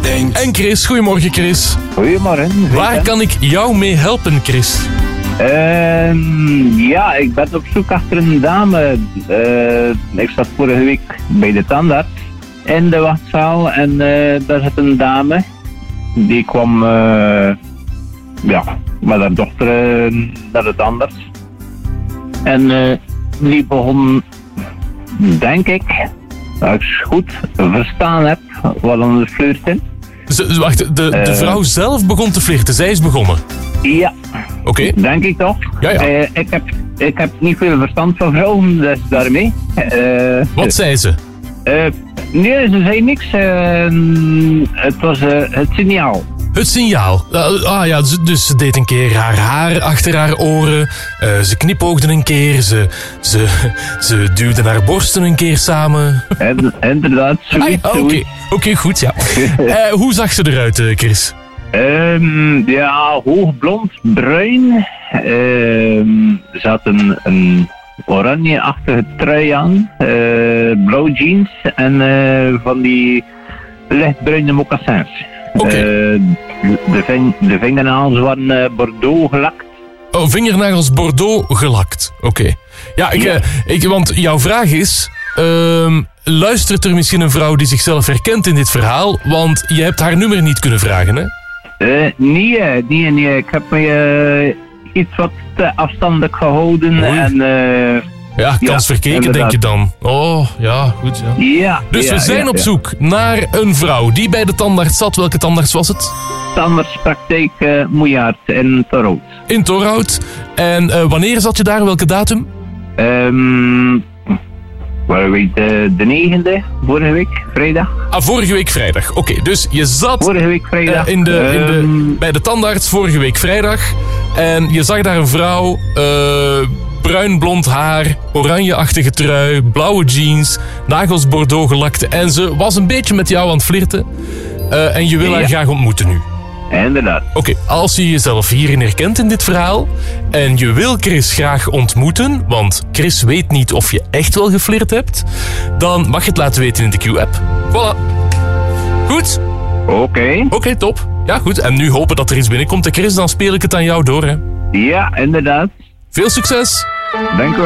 En Chris, goedemorgen Chris. Goedemorgen. Waar kan ik jou mee helpen, Chris? Ja, ik ben op zoek achter een dame. Ik zat vorige week bij de tandarts in de wachtzaal en daar zit een dame. Die kwam met haar dochter naar de tandarts. En die begon, denk ik, als ik het goed verstaan heb, wat aan het flirten. Wacht, de vrouw zelf begon te flirten, zij is begonnen? Ja. Oké. Denk ik toch? Ja. Ik heb niet veel verstand van vrouwen, dus daarmee. Wat zei ze? Nee, ze zei niks. Het was het signaal. Het signaal. Dus ze deed een keer haar haar achter haar oren. Ze knipoogde een keer. Ze duwde haar borsten een keer samen. Inderdaad, zoiets. Oké, goed, ja. Hoe zag ze eruit, Chris? Hoogblond, bruin. Ze had een oranje-achtige trui aan. Blauw jeans en van die lichtbruine mocassins. Oké. De vingernagels waren Bordeaux gelakt. Oh, vingernagels Bordeaux gelakt. Oké. Ja, want jouw vraag is... luistert er misschien een vrouw die zichzelf herkent in dit verhaal? Want je hebt haar nummer niet kunnen vragen, hè? Nee. Ik heb me iets wat te afstandelijk gehouden. Oei. En... kans verkeken, inderdaad. denk je dan. Oh, ja, goed. Ja. Ja. Dus we zijn op zoek naar een vrouw die bij de tandarts zat. Welke tandarts was het? Tandartspraktijk Moejaard in Torhout. In Torhout. En wanneer zat je daar? Welke datum? De 9e, vorige week, vrijdag. Vorige week vrijdag. Oké, dus je zat Vorige week vrijdag. bij de tandarts vorige week vrijdag. En je zag daar een vrouw... bruin blond haar, oranjeachtige trui, blauwe jeans, nagels Bordeaux gelakte. En ze was een beetje met jou aan het flirten. En je wil haar graag ontmoeten nu. Inderdaad. Oké, als je jezelf hierin herkent in dit verhaal en je wil Chris graag ontmoeten, want Chris weet niet of je echt wel geflirt hebt, dan mag je het laten weten in de Q-app. Voilà. Goed? Oké, top. Ja, goed. En nu hopen dat er iets binnenkomt. Chris, dan speel ik het aan jou door, hè. Ja, inderdaad. Veel succes! Dank u wel.